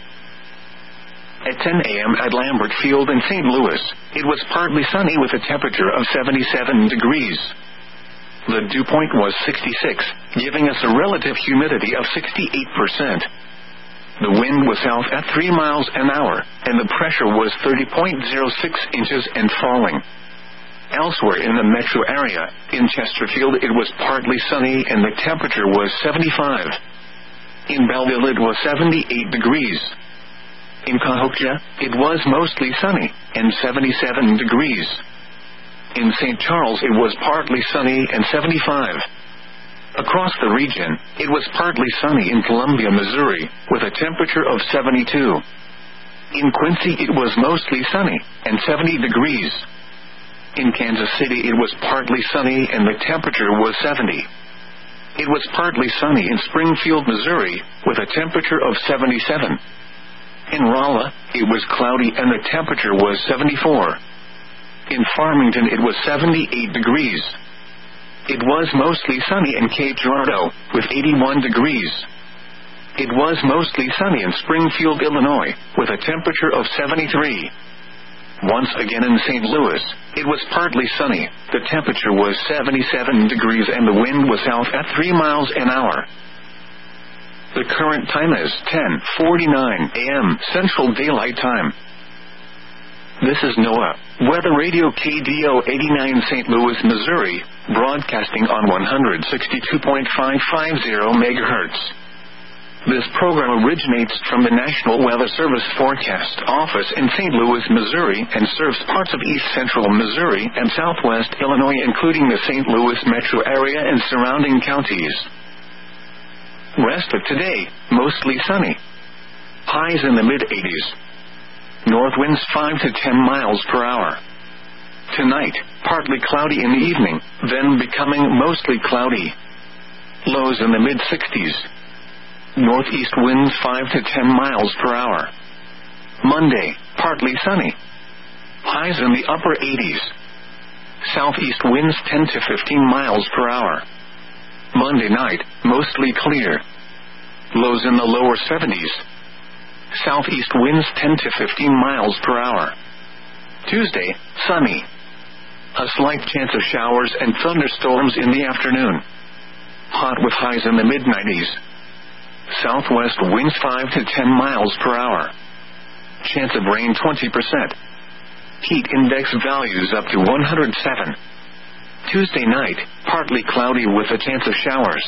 A: At ten a.m. at Lambert Field in Saint Louis, it was partly sunny with a temperature of seventy-seven degrees. The dew point was sixty-six, giving us a relative humidity of sixty-eight percent. The wind was south at three miles an hour, and the pressure was thirty point zero six inches and falling. Elsewhere in the metro area, in Chesterfield it was partly sunny and the temperature was seventy-five. In Belleville it was seventy-eight degrees. In Cahokia, it was mostly sunny, and seventy-seven degrees. In Saint Charles it was partly sunny and seventy-five. Across the region, it was partly sunny in Columbia, Missouri, with a temperature of seventy-two. In Quincy it was mostly sunny, and seventy degrees. In Kansas City it was partly sunny and the temperature was seventy. It was partly sunny in Springfield, Missouri, with a temperature of seventy-seven. In Rolla, it was cloudy and the temperature was seventy-four. In Farmington it was seventy-eight degrees. It was mostly sunny in Cape Girardeau, with eighty-one degrees. It was mostly sunny in Springfield, Illinois, with a temperature of seventy-three. Once again in Saint Louis, it was partly sunny, the temperature was seventy-seven degrees and the wind was south at three miles an hour. The current time is ten forty-nine a.m. Central Daylight Time. This is NOAA Weather Radio K D O eighty-nine Saint Louis, Missouri, broadcasting on one sixty-two point five five zero megahertz. This program originates from the National Weather Service Forecast Office in Saint Louis, Missouri, and serves parts of east central Missouri and southwest Illinois, including the Saint Louis metro area and surrounding counties. Rest of today, mostly sunny. Highs in the mid-eighties. North winds five to ten miles per hour. Tonight, partly cloudy in the evening, then becoming mostly cloudy. Lows in the mid-sixties. Northeast winds five to ten miles per hour. Monday, partly sunny. Highs in the upper eighties. Southeast winds ten to fifteen miles per hour. Monday night, mostly clear. Lows in the lower seventies. Southeast winds ten to fifteen miles per hour. Tuesday, sunny. A slight chance of showers and thunderstorms in the afternoon. Hot with highs in the mid-nineties. Southwest winds five to ten miles per hour. Chance of rain twenty percent. Heat index values up to one hundred seven. Tuesday night, partly cloudy with a chance of showers.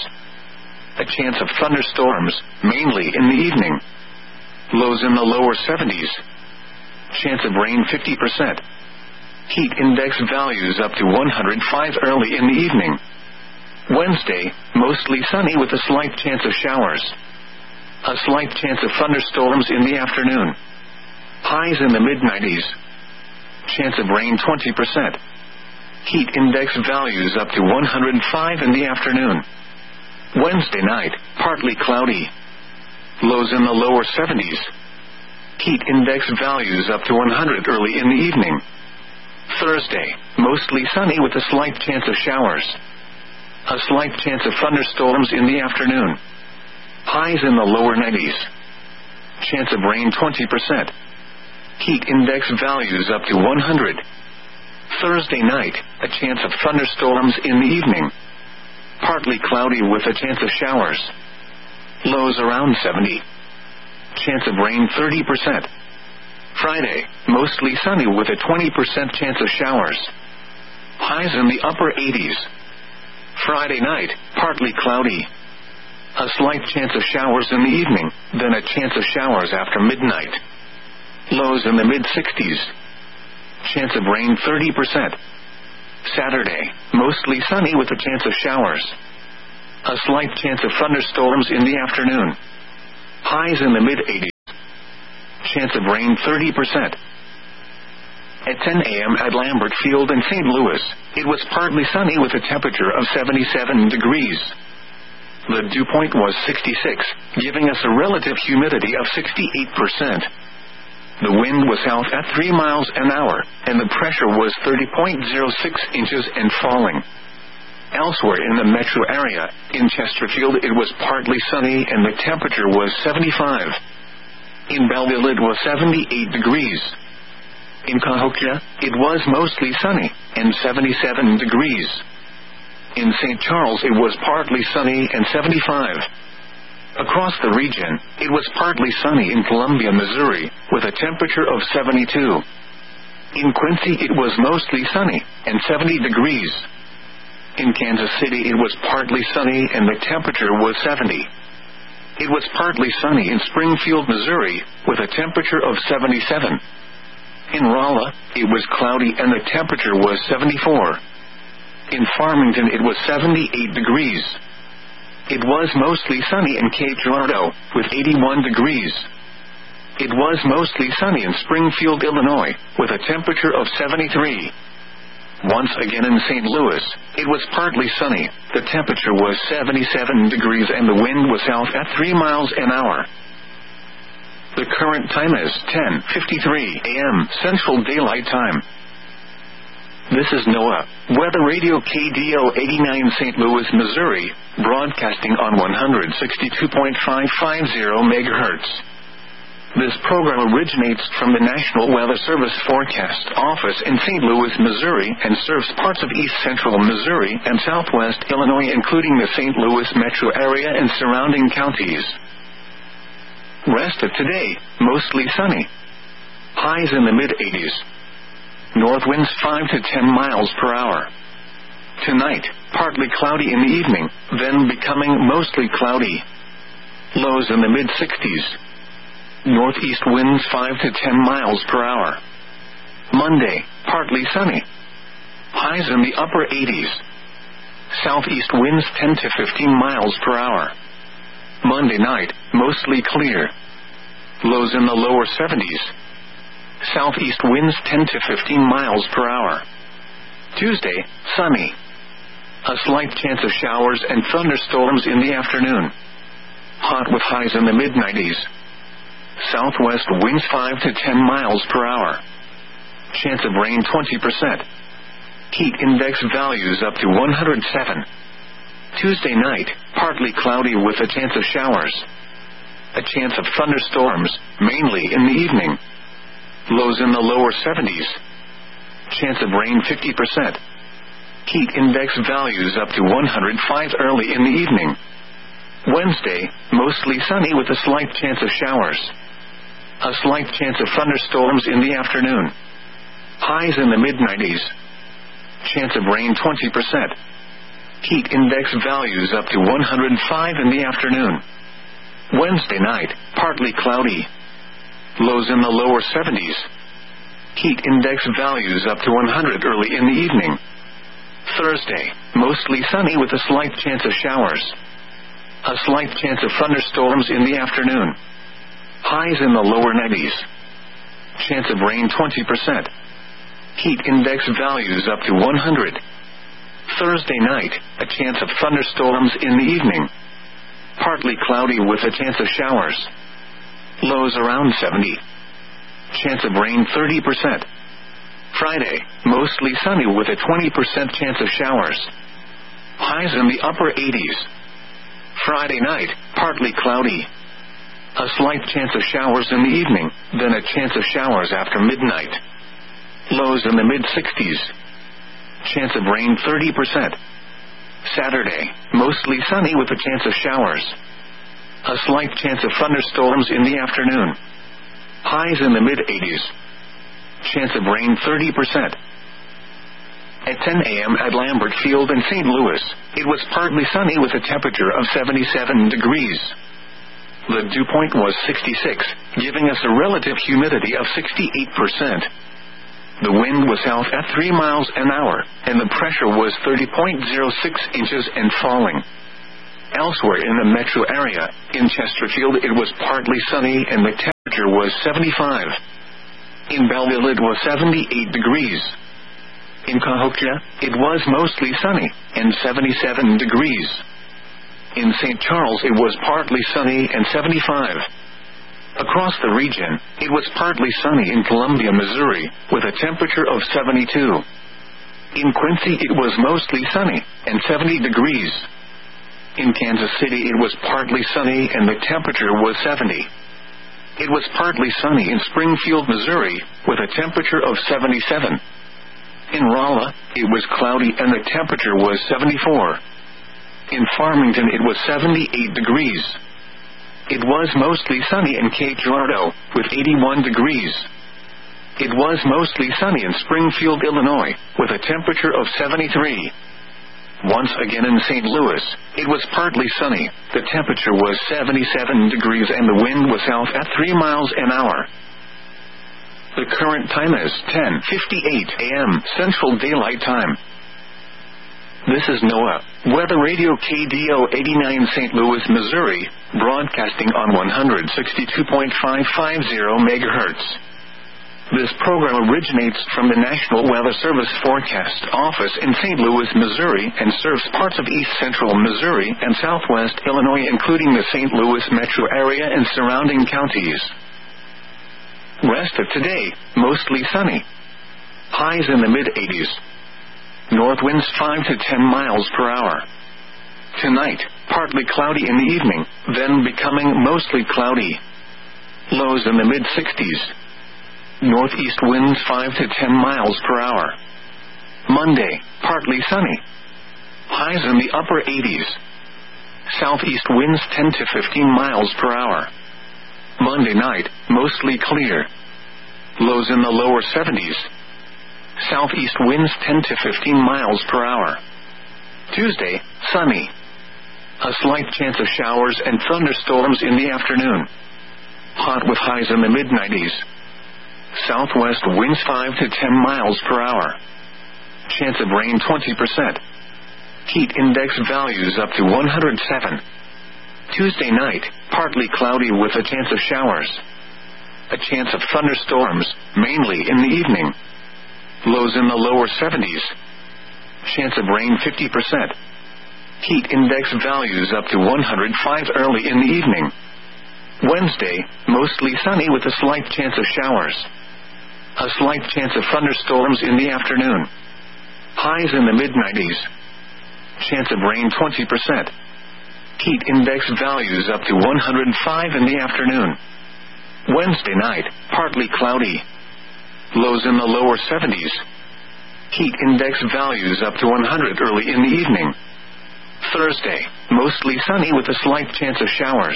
A: A chance of thunderstorms, mainly in the evening. Lows in the lower seventies. Chance of rain fifty percent. Heat index values up to one hundred five early in the evening. Wednesday, mostly sunny with a slight chance of showers. A slight chance of thunderstorms in the afternoon. Highs in the mid-nineties. Chance of rain twenty percent. Heat index values up to one hundred five in the afternoon. Wednesday night, partly cloudy. Lows in the lower seventies. Heat index values up to one hundred early in the evening. Thursday, mostly sunny with a slight chance of showers. A slight chance of thunderstorms in the afternoon. Highs in the lower nineties. Chance of rain twenty percent. Heat index values up to one hundred. Thursday night, a chance of thunderstorms in the evening. Partly cloudy with a chance of showers. Lows around seventy. Chance of rain thirty percent. Friday, mostly sunny with a twenty percent chance of showers. Highs in the upper eighties. Friday night, partly cloudy. A slight chance of showers in the evening, then a chance of showers after midnight. Lows in the mid-sixties. Chance of rain thirty percent. Saturday, mostly sunny with a chance of showers. A slight chance of thunderstorms in the afternoon. Highs in the mid-eighties. Chance of rain thirty percent. At ten a.m. at Lambert Field in Saint Louis, it was partly sunny with a temperature of seventy-seven degrees. The dew point was sixty-six, giving us a relative humidity of sixty-eight percent. The wind was south at three miles an hour, and the pressure was thirty point zero six inches and falling. Elsewhere in the metro area, in Chesterfield it was partly sunny and the temperature was seventy-five. In Belleville it was seventy-eight degrees. In Cahokia, it was mostly sunny, and seventy-seven degrees. In Saint Charles it was partly sunny and seventy-five. Across the region, it was partly sunny in Columbia, Missouri, with a temperature of seventy-two. In Quincy it was mostly sunny, and seventy degrees. In Kansas City it was partly sunny and the temperature was seventy. It was partly sunny in Springfield, Missouri, with a temperature of seventy-seven. In Rolla, it was cloudy and the temperature was seventy-four. In Farmington it was seventy-eight degrees. It was mostly sunny in Cape Girardeau, with eighty-one degrees. It was mostly sunny in Springfield, Illinois, with a temperature of seventy-three. Once again in Saint Louis, it was partly sunny, the temperature was seventy-seven degrees and the wind was south at three miles an hour. The current time is ten fifty-three a.m. Central Daylight Time. This is NOAA Weather Radio K D O eighty-nine Saint Louis, Missouri, broadcasting on one sixty-two point five five zero megahertz. This program originates from the National Weather Service Forecast Office in Saint Louis, Missouri, and serves parts of east central Missouri and southwest Illinois, including the Saint Louis metro area and surrounding counties. Rest of today, mostly sunny. Highs in the mid-eighties. North winds five to ten miles per hour. Tonight, partly cloudy in the evening, then becoming mostly cloudy. Lows in the mid-sixties. Northeast winds five to ten miles per hour. Monday, partly sunny. Highs in the upper eighties. Southeast winds ten to fifteen miles per hour. Monday night, mostly clear. Lows in the lower seventies. Southeast winds ten to fifteen miles per hour. Tuesday, sunny. A slight chance of showers and thunderstorms in the afternoon. Hot with highs in the mid-nineties. Southwest winds five to ten miles per hour. Chance of rain twenty percent. Heat index values up to one hundred seven. Tuesday night, partly cloudy with a chance of showers. A chance of thunderstorms, mainly in the evening. Lows in the lower seventies. Chance of rain fifty percent. Heat index values up to one hundred five early in the evening. Wednesday, mostly sunny with a slight chance of showers. A slight chance of thunderstorms in the afternoon. Highs in the mid-nineties. Chance of rain twenty percent. Heat index values up to one hundred five in the afternoon. Wednesday night, partly cloudy. Lows in the lower seventies. Heat index values up to one hundred early in the evening. Thursday, mostly sunny with a slight chance of showers. A slight chance of thunderstorms in the afternoon. Highs in the lower nineties. Chance of rain twenty percent. Heat index values up to one hundred. Thursday night, a chance of thunderstorms in the evening. Partly cloudy with a chance of showers. Lows around seventy. Chance of rain thirty percent. Friday, mostly sunny with a twenty percent chance of showers. Highs in the upper eighties. Friday night, partly cloudy. A slight chance of showers in the evening, then a chance of showers after midnight. Lows in the mid-sixties. Chance of rain thirty percent. Saturday, mostly sunny with a chance of showers. A slight chance of thunderstorms in the afternoon. Highs in the mid-eighties. Chance of rain thirty percent. At ten a.m. at Lambert Field in Saint Louis, it was partly sunny with a temperature of seventy-seven degrees. The dew point was sixty-six, giving us a relative humidity of sixty-eight percent. The wind was south at three miles an hour, and the pressure was thirty point zero six inches and falling. Elsewhere in the metro area, in Chesterfield it was partly sunny and the temperature temperature was seventy-five. In Belleville it was seventy-eight degrees. In Cahokia, it was mostly sunny, and seventy-seven degrees. In Saint Charles it was partly sunny and seventy-five. Across the region, it was partly sunny in Columbia, Missouri, with a temperature of seventy-two. In Quincy it was mostly sunny, and seventy degrees. In Kansas City it was partly sunny and the temperature was seventy. It was partly sunny in Springfield, Missouri, with a temperature of seventy-seven. In Rolla, it was cloudy and the temperature was seventy-four. In Farmington it was seventy-eight degrees. It was mostly sunny in Cape Girardeau, with eighty-one degrees. It was mostly sunny in Springfield, Illinois, with a temperature of seventy-three. Once again in Saint Louis, it was partly sunny, the temperature was seventy-seven degrees and the wind was south at three miles an hour. The current time is ten fifty-eight a.m. Central Daylight Time. This is NOAA Weather Radio K D O eighty-nine Saint Louis, Missouri, broadcasting on one sixty-two point five five zero megahertz. This program originates from the National Weather Service Forecast Office in Saint Louis, Missouri, and serves parts of east central Missouri and southwest Illinois, including the Saint Louis metro area and surrounding counties. Rest of today, mostly sunny. Highs in the mid-eighties. North winds five to ten miles per hour. Tonight, partly cloudy in the evening, then becoming mostly cloudy. Lows in the mid-sixties. Northeast winds five to ten miles per hour. Monday, partly sunny. Highs in the upper eighties. Southeast winds ten to fifteen miles per hour. Monday night, mostly clear. Lows in the lower seventies. Southeast winds ten to fifteen miles per hour. Tuesday, sunny. A slight chance of showers and thunderstorms in the afternoon. Hot with highs in the mid-nineties. Southwest winds five to ten miles per hour. Chance of rain twenty percent. Heat index values up to one hundred seven. Tuesday night, partly cloudy with a chance of showers. A chance of thunderstorms, mainly in the evening. Lows in the lower seventies. Chance of rain fifty percent. Heat index values up to one hundred five early in the evening. Wednesday, mostly sunny with a slight chance of showers. A slight chance of thunderstorms in the afternoon. Highs in the mid-nineties. Chance of rain twenty percent. Heat index values up to one hundred five in the afternoon. Wednesday night, partly cloudy. Lows in the lower seventies. Heat index values up to one hundred early in the evening. Thursday, mostly sunny with a slight chance of showers.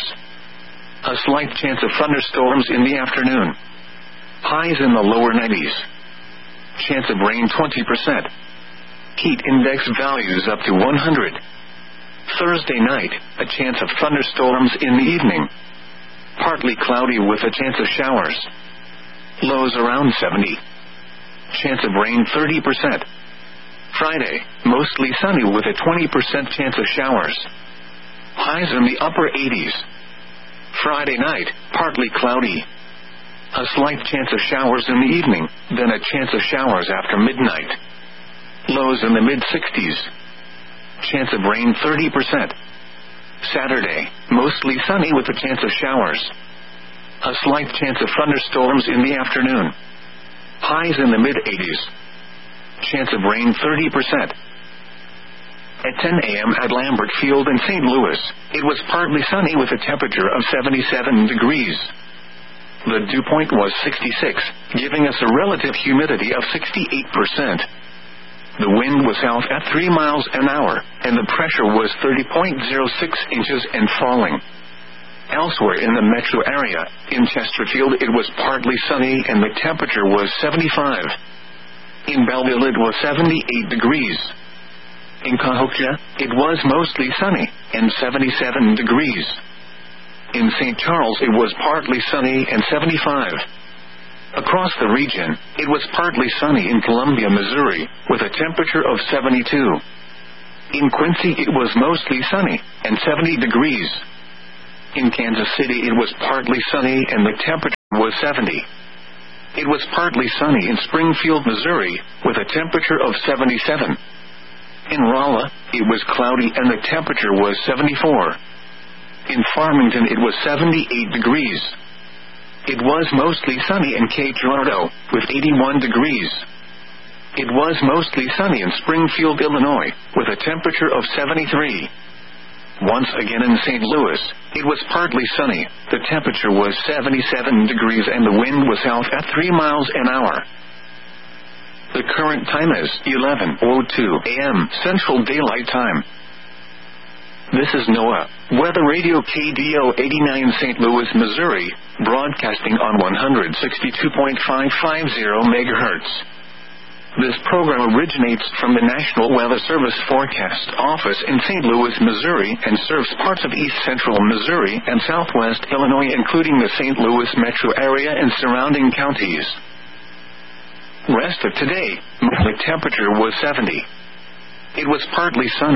A: A slight chance of thunderstorms in the afternoon. Highs in the lower nineties. Chance of rain twenty percent. Heat index values up to one hundred. Thursday night, a chance of thunderstorms in the evening. Partly cloudy with a chance of showers. Lows around seventy. Chance of rain thirty percent. Friday, mostly sunny with a twenty percent chance of showers. Highs in the upper eighties. Friday night, partly cloudy. A slight chance of showers in the evening, then a chance of showers after midnight. Lows in the mid-sixties. Chance of rain thirty percent. Saturday, mostly sunny with a chance of showers. A slight chance of thunderstorms in the afternoon. Highs in the mid-eighties. Chance of rain thirty percent. At ten a.m. at Lambert Field in Saint Louis, it was partly sunny with a temperature of seventy-seven degrees. The dew point was sixty-six, giving us a relative humidity of sixty-eight percent. The wind was south at three miles an hour, and the pressure was thirty point zero six inches and falling. Elsewhere in the metro area, in Chesterfield it was partly sunny and the temperature was seventy-five. In Belleville it was seventy-eight degrees. In Cahokia, it was mostly sunny, and seventy-seven degrees. In Saint Charles it was partly sunny and seventy-five. Across the region, it was partly sunny in Columbia, Missouri, with a temperature of seventy-two. In Quincy it was mostly sunny, and seventy degrees. In Kansas City it was partly sunny and the temperature was seventy. It was partly sunny in Springfield, Missouri, with a temperature of seventy-seven. In Rolla, it was cloudy and the temperature was seventy-four. In Farmington it was seventy-eight degrees. It was mostly sunny in Cape Girardeau, with eighty-one degrees. It was mostly sunny in Springfield, Illinois, with a temperature of seventy-three. Once again in Saint Louis, it was partly sunny, the temperature was seventy-seven degrees and the wind was south at three miles an hour. The current time is eleven oh two a m Central Daylight Time. This is NOAA Weather Radio K D O eighty-nine Saint Louis, Missouri, broadcasting on one sixty-two point five five zero megahertz. This program originates from the National Weather Service Forecast Office in Saint Louis, Missouri, and serves parts of east central Missouri and southwest Illinois, including the Saint Louis metro area and surrounding counties. Rest of today, the temperature was seventy. It was partly sunny.